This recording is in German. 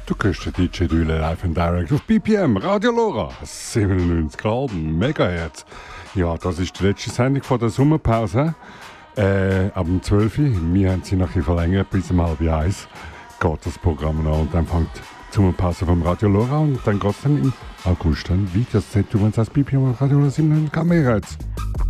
Du hörst den DJ Düle live and direct auf BPM, Radio Lora, 97,5 Megahertz. Ja, das ist die letzte Sendung von der Sommerpause. Ab 12 Uhr, wir haben sie noch verlängert bis um 12:30 geht das Programm an und dann fängt die Sommerpause vom Radio Lora und dann geht es dann im August dann weiter. Das heißt, du meinst das BPM Radio Lora 97,5 Megahertz.